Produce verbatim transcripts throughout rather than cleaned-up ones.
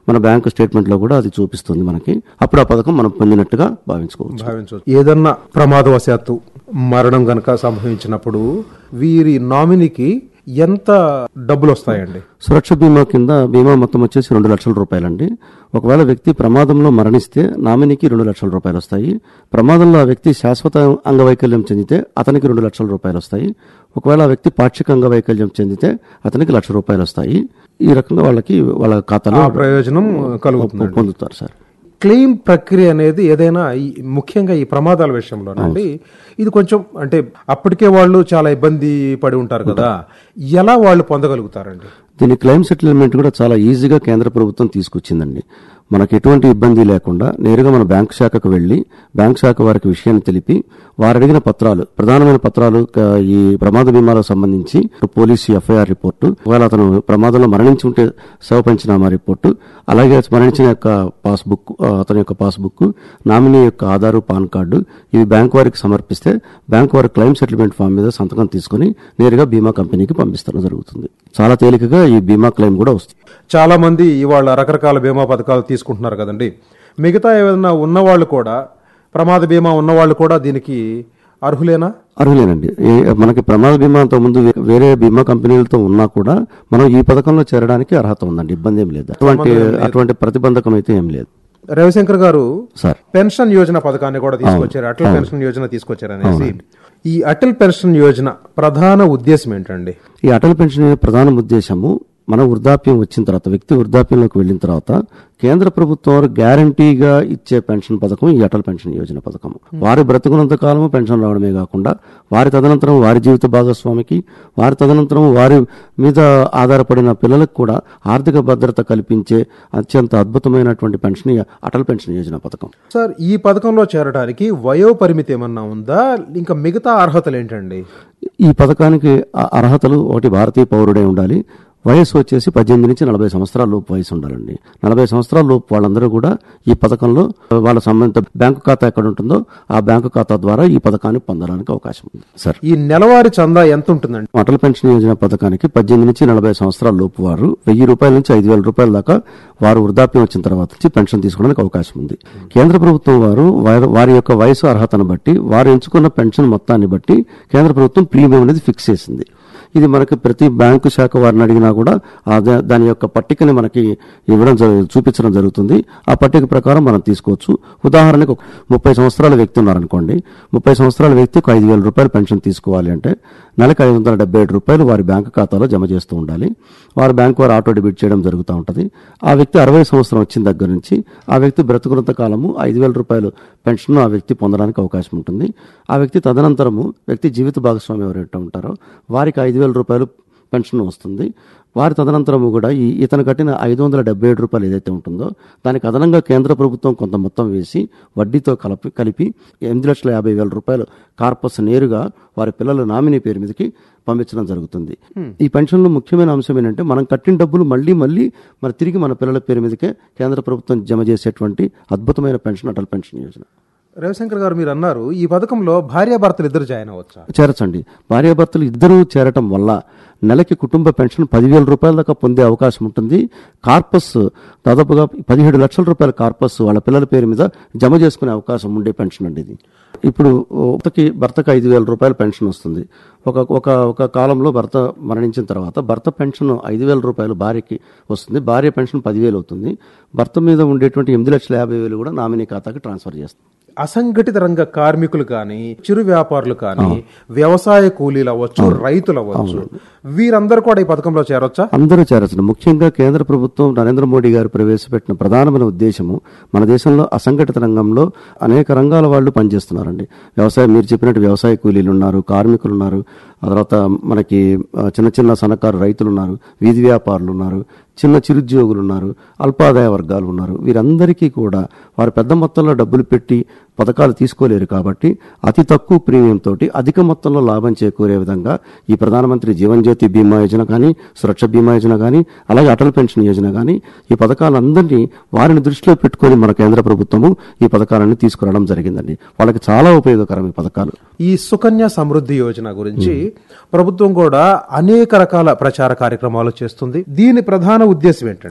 మన bank statement లో కూడా అది చూపిస్తుంది మనకి. అప్పుడు ఆ పథకం మనం పొందినట్టుగా భావించుకోవచ్చు. భావించవచ్చు. ఏదన్నా ప్రమాదవశాత్తు మరణం గనక సంభవించినప్పుడు వీరి నామినీకి ఎంత డబ్బులు వస్తాయండి? సురక్ష బీమా కింద బీమా మొత్తం వచ్చేసి రెండు లక్షల రూపాయలండి. ఒకవేళ వ్యక్తి ప్రమాదంలో మరణిస్తే నామినీకి రెండు లక్షల రూపాయలు వస్తాయి. ప్రమాదంలో ఆ వ్యక్తి శాశ్వత అంగవైకల్యం చెందితే అతనికి రెండు లక్షల రూపాయలు వస్తాయి. ఒకవేళ ఆ వ్యక్తి పాక్షిక అంగవైకల్యం చెందితే అతనికి లక్ష రూపాయలు వస్తాయి. ఈ రకంగా వాళ్ళకి వాళ్ళ ఖాతాలో ప్రయోజనం కలుగుతుంది, పొందుతారు సార్. క్లెయిమ్ ప్రక్రియ అనేది ఏదైనా ముఖ్యంగా ఈ ప్రమాదాల విషయంలోనండి ఇది కొంచెం అంటే అప్పటికే వాళ్ళు చాలా ఇబ్బంది పడి ఉంటారు కదా, ఎలా వాళ్ళు పొందగలుగుతారండి? దీని క్లెయిమ్ సెటిల్మెంట్ కూడా చాలా ఈజీగా కేంద్ర ప్రభుత్వం తీసుకొచ్చిందండి. మనకు ఎటువంటి ఇబ్బంది లేకుండా నేరుగా మన బ్యాంకు శాఖకు వెళ్లి బ్యాంకు శాఖ వారికి విషయాన్ని తెలిపి వారు అడిగిన పత్రాలు, ప్రధానమైన పత్రాలు ఈ ప్రమాద బీమాలకు సంబంధించి పోలీసు ఎఫ్ఐఆర్ రిపోర్టు, ఒకవేళ అతను ప్రమాదంలో మరణించి ఉంటే శవ పంచనామా రిపోర్టు, అలాగే మరణించిన యొక్క పాస్బుక్, అతని యొక్క పాస్బుక్, నామినీ యొక్క ఆధారు, పాన్ కార్డు, ఇవి బ్యాంకు వారికి సమర్పిస్తే బ్యాంకు వారి క్లెయిమ్ సెటిల్మెంట్ ఫామ్ మీద సంతకం తీసుకుని నేరుగా బీమా కంపెనీకి పంపిస్తడం జరుగుతుంది. చాలా తేలికగా ఈ బీమా క్లెయిమ్ కూడా వస్తుంది. చాలా మంది ఇవాళ రకరకాల బీమా పథకాలు తీసుకుంటున్నారు కదండి. మిగతా ఏదైనా ఉన్నవాళ్ళు కూడా, ప్రమాద బీమా ఉన్నవాళ్ళు కూడా దీనికి అర్హులేనా? అర్హులేనండి. మనకి ప్రమాద బీమాతో ముందు వేరే బీమా కంపెనీలతో ఉన్నా కూడా మనం ఈ పథకంలో చేరడానికి అర్హత ఉందండి. ఇబ్బంది ఏం లేదు, అటువంటి అటువంటి ప్రతిబంధకం అయితే ఏం లేదు. రవిశంకర్ గారు సార్ పెన్షన్ యోజన పథకాన్ని కూడా తీసుకొచ్చారు, అటల్ పెన్షన్ యోజన తీసుకొచ్చారు అనేసి. ఈ అటల్ పెన్షన్ యోజన ప్రధాన ఉద్దేశం ఏంటండి? ఈ అటల్ పెన్షన్ ప్రధాన ఉద్దేశము మన వృద్ధాప్యం వచ్చిన తర్వాత, వ్యక్తి వృద్ధాప్యంలోకి వెళ్లిన తర్వాత కేంద్ర ప్రభుత్వం వారు గ్యారంటీగా ఇచ్చే పెన్షన్ పథకం ఈ అటల్ పెన్షన్ యోజన పథకం. వారి బ్రతుకున్నంత కాలము పెన్షన్ రావడమే కాకుండా వారి తదనంతరం వారి జీవిత భాగస్వామికి, వారి తదనంతరం వారి మీద ఆధారపడిన పిల్లలకు కూడా ఆర్థిక భద్రత కల్పించే అత్యంత అద్భుతమైనటువంటి పెన్షన్ అటల్ పెన్షన్ యోజన పథకం. సార్, ఈ పథకంలో చేరడానికి వయో పరిమితి ఏమన్నా ఉందా? ఇంకా మిగతా అర్హతలు ఏంటండి? ఈ పథకానికి అర్హతలు ఒకటి, భారతీయ పౌరుడే ఉండాలి. వయసు వచ్చేసి పద్దెనిమిది నుంచి నలభై సంవత్సరాల లోపు వయసు ఉండాలండి. నలభై సంవత్సరాల లోపు వాళ్ళందరూ కూడా ఈ పథకంలో వాళ్ళ సంబంధిత బ్యాంకు ఖాతా ఎక్కడ ఉంటుందో ఆ బ్యాంకు ఖాతా ద్వారా ఈ పథకాన్ని పొందడానికి అవకాశం ఉంది. సార్, ఈ నెలవారీ చందా ఎంత ఉంటుందండి? అటల్ పెన్షన్ యోజన పథకానికి పద్దెనిమిది నుంచి నలభై సంవత్సరాల లోపు వారు వెయ్యి రూపాయల నుంచి ఐదు వేల రూపాయల దాకా వారు వృద్ధాప్యం వచ్చిన తర్వాత నుంచి పెన్షన్ తీసుకోవడానికి అవకాశం ఉంది. కేంద్ర ప్రభుత్వం వారు వారి యొక్క వయసు అర్హతను బట్టి వారు ఎంచుకున్న పెన్షన్ మొత్తాన్ని బట్టి కేంద్ర ప్రభుత్వం ప్రీమియం అనేది ఫిక్స్ చేసింది. ఇది మనకి ప్రతి బ్యాంకు శాఖ వారిని అడిగినా కూడా దాని యొక్క పట్టికని మనకి ఇవ్వడం చూపించడం జరుగుతుంది. ఆ పట్టిక ప్రకారం మనం తీసుకోవచ్చు. ఉదాహరణకు ముప్పై సంవత్సరాల వ్యక్తి ఉన్నారనుకోండి, ముప్పై సంవత్సరాల వ్యక్తికి ఐదు వేల రూపాయలు పెన్షన్ తీసుకోవాలి అంటే నెలకు ఐదు వందల డెబ్బై ఏడు రూపాయలు వారి బ్యాంకు ఖాతాలో జమ చేస్తూ ఉండాలి. వారి బ్యాంకు వారు ఆటో డెబిట్ చేయడం జరుగుతూ ఉంటుంది. ఆ వ్యక్తి అరవై సంవత్సరం వచ్చిన దగ్గర నుంచి ఆ వ్యక్తి బ్రతుకున్నంత కాలము ఐదు వేల రూపాయలు పెన్షన్ ఆ వ్యక్తి పొందడానికి అవకాశం ఉంటుంది. ఆ వ్యక్తి తదనంతరము వ్యక్తి జీవిత భాగస్వామి ఎవరైతే ఉంటారో వారికి ఐదు వేల రూపాయలు పెన్షన్ వస్తుంది. వారి తదనంతరము కూడా ఈ ఇతను కట్టిన ఐదు వందల డెబ్బై ఏడు రూపాయలు ఏదైతే ఉంటుందో దానికి అదనంగా కేంద్ర ప్రభుత్వం కొంత మొత్తం వేసి వడ్డీతో కలిపి కలిపి ఎనిమిది లక్షల యాభై వేల రూపాయలు కార్పస్ నేరుగా వారి పిల్లల నామినీ పేరు మీదకి పంపించడం జరుగుతుంది. ఈ పెన్షన్లో ముఖ్యమైన అంశం ఏంటంటే మనం కట్టిన డబ్బులు మళ్లీ మళ్లీ మరి తిరిగి మన పిల్లల పేరు మీదకే కేంద్ర ప్రభుత్వం జమ చేసేటువంటి అద్భుతమైన పెన్షన్ అటల్ పెన్షన్ యోజన. రవిశంకర్ గారు, మీరు అన్నారు ఈ పథకంలో భార్యాభర్తలు ఇద్దరు జాయిన్ అవ్వచ్చా? చేరచండి. భార్యాభర్తలు ఇద్దరు చేరటం వల్ల నెలకి కుటుంబ పెన్షన్ పదివేల రూపాయల దాకా పొందే అవకాశం ఉంటుంది. కార్పస్ దాదాపుగా పదిహేడు లక్షల రూపాయల కార్పస్ వాళ్ళ పిల్లల పేరు మీద జమ చేసుకునే అవకాశం ఉండే పెన్షన్ అండి ఇది. ఇప్పుడు భర్తకి భర్తకి ఐదు వేల రూపాయల పెన్షన్ వస్తుంది. ఒక ఒక ఒక కాలంలో భర్త మరణించిన తర్వాత భర్త పెన్షన్ ఐదు వేల రూపాయలు భార్యకి వస్తుంది. భార్య పెన్షన్ పదివేలు అవుతుంది. భర్త మీద ఉండేటువంటి ఎనిమిది లక్షల యాభై వేలు కూడా నామినీ ఖాతాకి ట్రాన్స్ఫర్ చేస్తుంది. అసంఘటిత రంగ కార్మికులు కానీ, చిరు వ్యాపారులు కానీ, వ్యవసాయ కూలీలు అవ్వచ్చు, రైతులు అవ్వచ్చు, వీరందరూ కూడా ఈ పథకంలో చేరొచ్చా? అందరూ చేరొచ్చు. ముఖ్యంగా కేంద్ర ప్రభుత్వం నరేంద్ర మోడీ గారు ప్రవేశపెట్టిన ప్రధానమైన ఉద్దేశము మన దేశంలో అసంఘటిత రంగంలో అనేక రంగాల వాళ్ళు పనిచేస్తున్నారండి. వ్యవసాయం, మీరు చెప్పినట్టు వ్యవసాయ కూలీలు ఉన్నారు, కార్మికులు ఉన్నారు, ఆ తర్వాత మనకి చిన్న చిన్న సన్నకారు రైతులు ఉన్నారు, వీధి వ్యాపారులు ఉన్నారు, చిన్న చిరుద్యోగులు ఉన్నారు, అల్పాదాయ వర్గాలు ఉన్నారు. వీరందరికీ కూడా వారు పెద్ద మొత్తంలో డబ్బులు పెట్టి పథకాలు తీసుకోలేరు కాబట్టి అతి తక్కువ ప్రీమియం తోటి అధిక మొత్తంలో లాభం చేకూరే విధంగా ఈ ప్రధానమంత్రి జీవన్ జ్యోతి బీమా యోజన కానీ, సురక్ష బీమా యోజన కానీ, అలాగే అటల్ పెన్షన్ యోజన కానీ ఈ పథకాలందరినీ వారిని దృష్టిలో పెట్టుకొని మన కేంద్ర ప్రభుత్వము ఈ పథకాలను తీసుకురావడం జరిగిందండి. వాళ్ళకి చాలా ఉపయోగకరం ఈ పథకాలు. ఈ సుకన్య సమృద్ధి యోజన గురించి ప్రభుత్వం కూడా అనేక రకాల ప్రచార కార్యక్రమాలు చేస్తుంది. దీని ప్రధాన ఉద్దేశం ఏంటండి?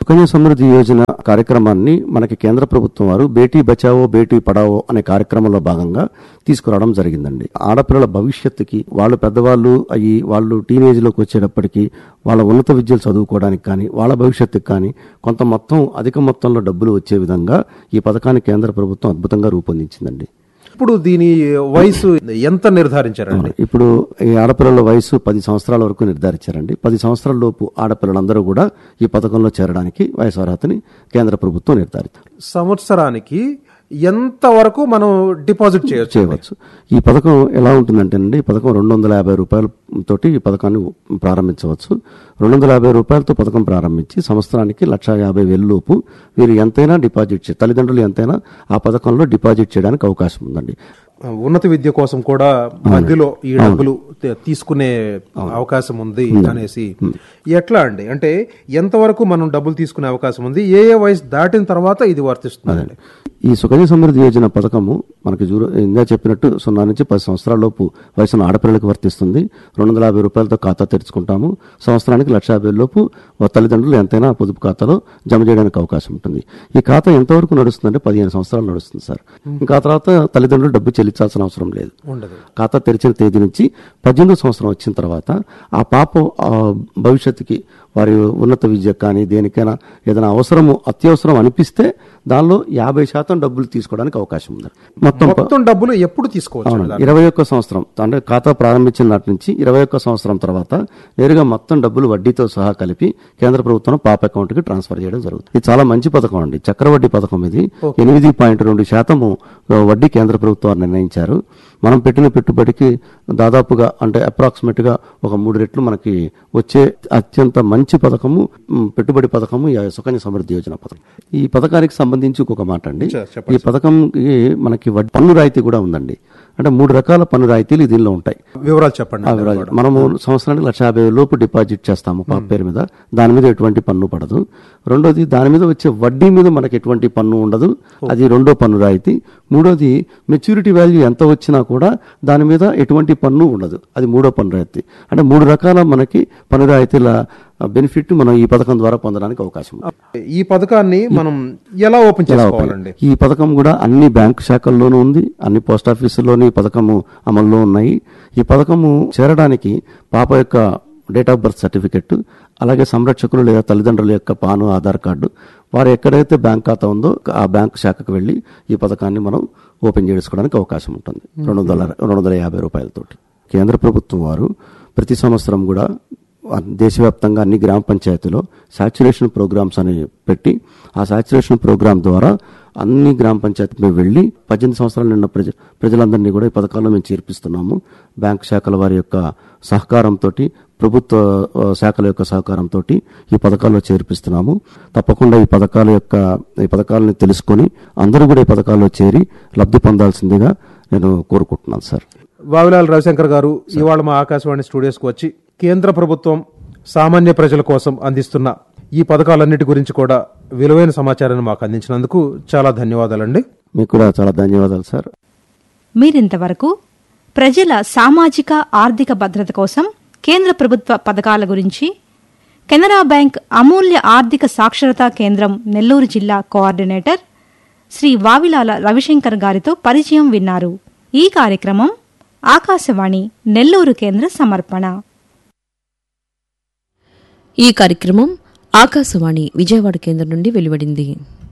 సుకన్య సమృద్ధి యోజన కార్యక్రమాన్ని మనకి కేంద్ర ప్రభుత్వం వారు బేటీ బచావో బేటీ పడావో అనే కార్యక్రమంలో భాగంగా తీసుకురావడం జరిగిందండి. ఆడపిల్లల భవిష్యత్తుకి వాళ్ళు పెద్దవాళ్ళు అయ్యి వాళ్ళు టీనేజ్ లోకి వచ్చేటప్పటికి వాళ్ళ ఉన్నత విద్యలు చదువుకోవడానికి కానీ వాళ్ళ భవిష్యత్తుకి కానీ కొంత మొత్తం అధిక మొత్తంలో డబ్బులు వచ్చే విధంగా ఈ పథకాన్ని కేంద్ర ప్రభుత్వం అద్భుతంగా రూపొందించిందండి. ఇప్పుడు దీని వయసు ఎంత నిర్ధారించారండి? ఇప్పుడు ఈ ఆడపిల్లల వయసు పది సంవత్సరాల వరకు నిర్ధారించారండి. పది సంవత్సరాల లోపు ఆడపిల్లలందరూ కూడా ఈ పథకంలో చేరడానికి వయసు అర్హతని కేంద్ర ప్రభుత్వం నిర్ధారించారు. సంవత్సరానికి ఎంత వరకు మనం డిపాజిట్ చేయొచ్చు చేయవచ్చు ఈ పథకం ఎలా ఉంటుందంటేనండి, ఈ పథకం రెండు వందల యాభై రూపాయల తోటి ఈ పథకాన్ని ప్రారంభించవచ్చు. రెండు వందల యాభై రూపాయలతో పథకం ప్రారంభించి సంవత్సరానికి లక్ష యాభై వేల లోపు వీరు ఎంతైనా డిపాజిట్ చే తల్లిదండ్రులు ఎంతైనా ఆ పథకంలో డిపాజిట్ చేయడానికి అవకాశం ఉందండి. ఉన్నత విద్య కోసం కూడా మధ్యలో ఈ డబ్బులు తీసుకునే అవకాశం ఉంది అనేసి ఎట్లా అండి? అంటే ఎంతవరకు మనం డబ్బులు తీసుకునే అవకాశం ఉంది? ఏ ఏ వయసు దాటిన తర్వాత ఇది వర్తిస్తుంది? ఈ సుకన్య సమృద్ధి యోజన పథకము మనకి ఇందా చెప్పినట్టు సున్నా నుంచి పది సంవత్సరాల లోపు వయసున్న ఆడపిల్లలకు వర్తిస్తుంది. రెండు వందల యాభై రూపాయలతో ఖాతా తెరుచుకుంటాము. సంవత్సరానికి లక్ష యాభై లోపు తల్లిదండ్రులు ఎంతైనా పొదుపు ఖాతాలో జమ చేయడానికి అవకాశం ఉంటుంది. ఈ ఖాతా ఎంతవరకు నడుస్తుందంటే పదిహేను సంవత్సరాలు నడుస్తుంది సార్. ఇంకా తర్వాత తల్లిదండ్రులు డబ్బు చెల్లించాల్సిన అవసరం లేదు. ఖాతా తెరిచిన తేదీ నుంచి పద్దెనిమిదో సంవత్సరం వచ్చిన తర్వాత ఆ పాప భవిష్యత్తుకి వారి ఉన్నత విద్య కానీ దేనికైనా ఏదైనా అవసరము అత్యవసరం అనిపిస్తే దానిలో యాభై శాతం డబ్బులు తీసుకోవడానికి అవకాశం ఉంది. మొత్తం డబ్బులు ఎప్పుడు తీసుకోవచ్చు? ఇరవై ఒక్క సంవత్సరం అంటే ఖాతా ప్రారంభించిన నాటి నుంచి ఇరవై ఒక్క సంవత్సరం తర్వాత నేరుగా మొత్తం డబ్బులు వడ్డీతో సహా కలిపి కేంద్ర ప్రభుత్వం పాప అకౌంట్ కి ట్రాన్స్ఫర్ చేయడం జరుగుతుంది. ఇది చాలా మంచి పథకం అండి. చక్రవడ్డీ పథకం ఇది. ఎనిమిది పాయింట్ రెండు శాతము వడ్డీ కేంద్ర ప్రభుత్వం నిర్ణయించారు. మనం పెట్టిన పెట్టుబడికి దాదాపుగా అంటే అప్రాక్సిమేట్ గా ఒక మూడు రెట్లు మనకి వచ్చే అత్యంత మంచి పథకము పెట్టుబడి పథకము ఈ సుకన్య సమృద్ధి యోజన పథకం. ఈ పథకానికి సంబంధించి ఇంకొక మాట అండి, ఈ పథకంకి మనకి పన్ను రాయితీ కూడా ఉందండి. అంటే మూడు రకాల పన్ను రాయితీలు దీనిలో ఉంటాయి. వివరాలు చెప్పండి. మనము సంవత్సరానికి లక్ష యాభై లోపు డిపాజిట్ చేస్తాము పాప పేరు మీద, దాని మీద ఎటువంటి పన్ను పడదు. రెండోది దాని మీద వచ్చే వడ్డీ మీద మనకి ఎటువంటి పన్ను ఉండదు, అది రెండో పన్ను రాయితీ. మూడోది మెచ్యూరిటీ వాల్యూ ఎంత వచ్చినా కూడా దాని మీద ఎటువంటి పన్ను ఉండదు, అది మూడో పన్ను రాయితీ. అంటే మూడు రకాల మనకి పన్ను రాయితీల బెనిఫిట్ మనం ఈ పథకం ద్వారా పొందడానికి అవకాశం ఉంది. ఈ పథకాన్ని మనం ఎలా ఓపెన్ చేసుకోవాలండి? ఈ పథకం కూడా అన్ని బ్యాంకు శాఖల్లోనూ ఉంది, అన్ని పోస్ట్ ఆఫీసుల్లోని ఈ పథకము అమల్లో ఉన్నాయి. ఈ పథకము చేరడానికి పాప యొక్క డేట్ ఆఫ్ బర్త్ సర్టిఫికెట్, అలాగే సంరక్షకులు లేదా తల్లిదండ్రుల యొక్క పాను ఆధార్ కార్డు, వారు ఎక్కడైతే బ్యాంక్ ఖాతా ఉందో ఆ బ్యాంక్ శాఖకు వెళ్లి ఈ పథకాన్ని మనం ఓపెన్ చేసుకోవడానికి అవకాశం ఉంటుంది. రెండు వందల రెండు వందల యాభై రూపాయలతోటి కేంద్ర ప్రభుత్వం వారు ప్రతి సంవత్సరం కూడా దేశవ్యాప్తంగా అన్ని గ్రామ పంచాయతీలో సాచ్యురేషన్ ప్రోగ్రామ్స్ అని పెట్టి ఆ సాచ్యురేషన్ ప్రోగ్రామ్ ద్వారా అన్ని గ్రామ పంచాయతీ వెళ్లి పద్దెనిమిది సంవత్సరాలు నిన్న ప్రజ ప్రజలందరినీ కూడా ఈ పథకాల్లో మేము చేర్పిస్తున్నాము. బ్యాంక్ శాఖల వారి యొక్క సహకారంతో, ప్రభుత్వ శాఖల యొక్క సహకారంతో ఈ పథకాల్లో చేర్పిస్తున్నాము. తప్పకుండా ఈ పథకాల యొక్క ఈ పథకాలను తెలుసుకొని అందరూ కూడా ఈ పథకాల్లో చేరి లబ్ధి పొందాల్సిందిగా నేను కోరుకుంటున్నాను సార్. వావిలాల రవిశంకర్ గారు ఇవాళ మా ఆకాశవాణి స్టూడియోస్కి వచ్చి కేంద్ర ప్రభుత్వం సామాన్య ప్రజల కోసం అందిస్తున్న ఈ పథకాలన్నిటి గురించి కూడా విలువైన సమాచారాన్ని మాకు అందించినందుకు చాలా ధన్యవాదాలండి. మీకు కూడా చాలా ధన్యవాదాలు సార్. మీరింతవరకు ప్రజల సామాజిక ఆర్థిక భద్రత కోసం కేంద్ర ప్రభుత్వ పథకాల గురించి కెనరా బ్యాంక్ అమూల్య ఆర్థిక సాక్షరతా కేంద్రం నెల్లూరు జిల్లా కోఆర్డినేటర్ శ్రీ వావిలాల రవిశంకర్ గారితో పరిచయం విన్నారు. ఈ కార్యక్రమం ఆకాశవాణి నెల్లూరు కేంద్ర సమర్పణ. ఈ కార్యక్రమం ఆకాశవాణి విజయవాడ కేంద్రం నుండి వెలువడింది.